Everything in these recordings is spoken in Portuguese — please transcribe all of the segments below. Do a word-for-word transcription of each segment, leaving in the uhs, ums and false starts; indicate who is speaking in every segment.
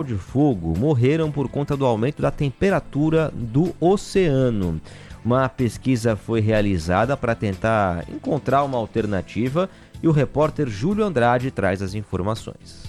Speaker 1: de Fogo morreram por conta do aumento da temperatura do oceano. Uma pesquisa foi realizada para tentar encontrar uma alternativa e o repórter Júlio Andrade traz as informações.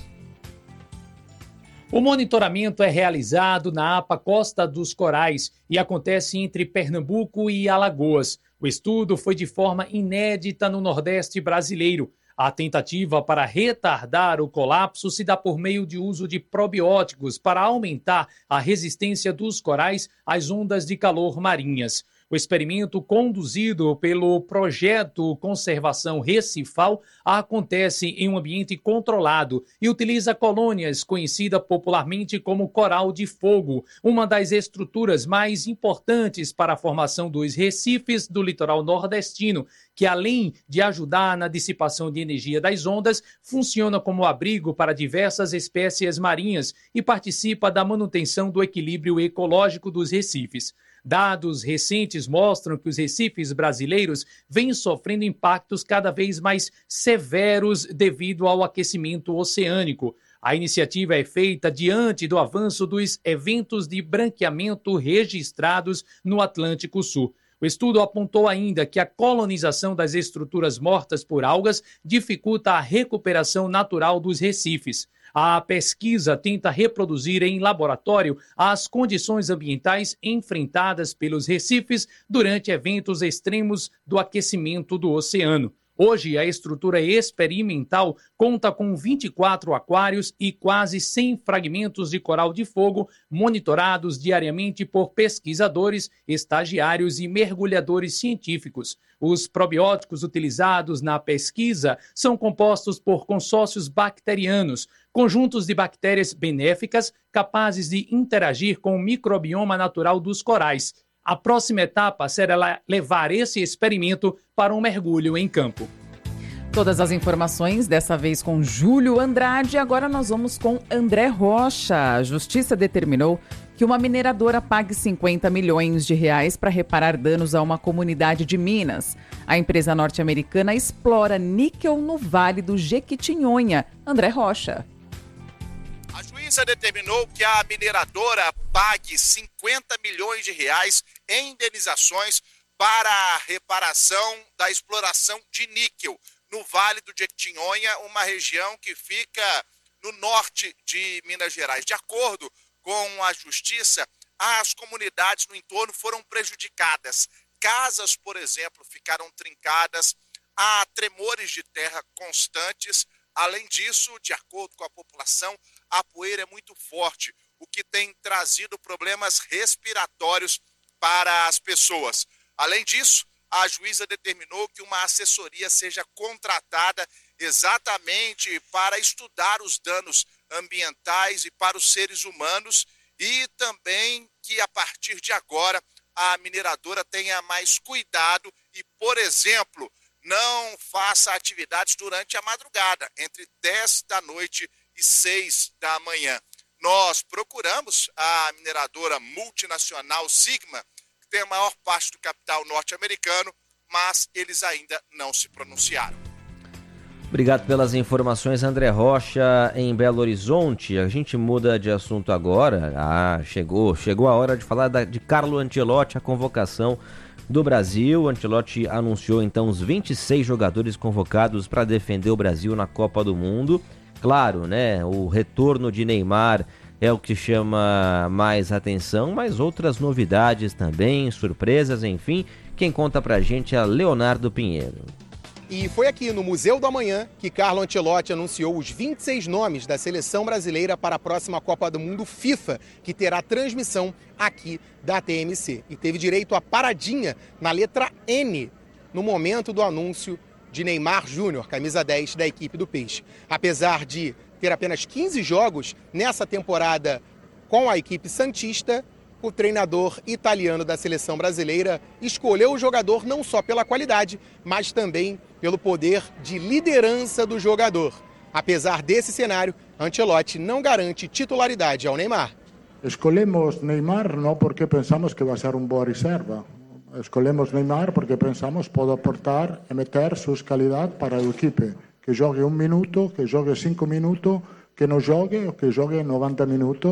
Speaker 2: O monitoramento é realizado na APA Costa dos Corais e acontece entre Pernambuco e Alagoas. O estudo foi de forma inédita no Nordeste brasileiro. A tentativa para retardar o colapso se dá por meio de uso de probióticos para aumentar a resistência dos corais às ondas de calor marinhas. O experimento, conduzido pelo Projeto Conservação Recifal, acontece em um ambiente controlado e utiliza colônias conhecida popularmente como coral de fogo, uma das estruturas mais importantes para a formação dos recifes do litoral nordestino, que além de ajudar na dissipação de energia das ondas, funciona como abrigo para diversas espécies marinhas e participa da manutenção do equilíbrio ecológico dos recifes. Dados recentes mostram que os recifes brasileiros vêm sofrendo impactos cada vez mais severos devido ao aquecimento oceânico. A iniciativa é feita diante do avanço dos eventos de branqueamento registrados no Atlântico Sul. O estudo apontou ainda que a colonização das estruturas mortas por algas dificulta a recuperação natural dos recifes. A pesquisa tenta reproduzir em laboratório as condições ambientais enfrentadas pelos recifes durante eventos extremos do aquecimento do oceano. Hoje, a estrutura experimental conta com vinte e quatro aquários e quase cem fragmentos de coral de fogo monitorados diariamente por pesquisadores, estagiários e mergulhadores científicos. Os probióticos utilizados na pesquisa são compostos por consórcios bacterianos, conjuntos de bactérias benéficas capazes de interagir com o microbioma natural dos corais. A próxima etapa será levar esse experimento para um mergulho em campo.
Speaker 3: Todas as informações, dessa vez com Júlio Andrade. Agora nós vamos com André Rocha. A Justiça determinou que uma mineradora pague cinquenta milhões de reais para reparar danos a uma comunidade de Minas. A empresa norte-americana explora níquel no Vale do Jequitinhonha. André Rocha.
Speaker 4: A juíza determinou que a mineradora pague cinquenta milhões de reais em indenizações para a reparação da exploração de níquel no Vale do Jequitinhonha, uma região que fica no norte de Minas Gerais. De acordo com a justiça, as comunidades no entorno foram prejudicadas. Casas, por exemplo, ficaram trincadas, há tremores de terra constantes. Além disso, de acordo com a população, a poeira é muito forte, o que tem trazido problemas respiratórios para as pessoas. Além disso, a juíza determinou que uma assessoria seja contratada exatamente para estudar os danos ambientais e para os seres humanos e também que, a partir de agora, a mineradora tenha mais cuidado e, por exemplo, não faça atividades durante a madrugada, entre dez da noite e seis da manhã. Nós procuramos a mineradora multinacional Sigma, que tem a maior parte do capital norte-americano, mas eles ainda não se pronunciaram.
Speaker 1: Obrigado pelas informações, André Rocha, em Belo Horizonte. A gente muda de assunto agora. Ah, chegou, chegou a hora de falar da, de Carlo Ancelotti, a convocação do Brasil. O Ancelotti anunciou então os vinte e seis jogadores convocados para defender o Brasil na Copa do Mundo. Claro, né? O retorno de Neymar é o que chama mais atenção, mas outras novidades também, surpresas, enfim. Quem conta pra gente é Leonardo Pinheiro.
Speaker 5: E foi aqui no Museu do Amanhã que Carlo Ancelotti anunciou os vinte e seis nomes da seleção brasileira para a próxima Copa do Mundo FIFA, que terá transmissão aqui da T M C. E teve direito a paradinha na letra N no momento do anúncio de Neymar Júnior, camisa dez da equipe do Peixe. Apesar de ter apenas quinze jogos nessa temporada com a equipe santista, o treinador italiano da seleção brasileira escolheu o jogador não só pela qualidade, mas também pelo poder de liderança do jogador. Apesar desse cenário, Ancelotti não garante titularidade ao Neymar.
Speaker 6: Escolhemos Neymar não porque pensamos que vai ser uma boa reserva. Escolhemos Neymar porque pensamos que pode aportar e meter suas qualidades para a equipe. Que jogue um minuto, que jogue cinco minutos, que não jogue ou que jogue noventa minutos.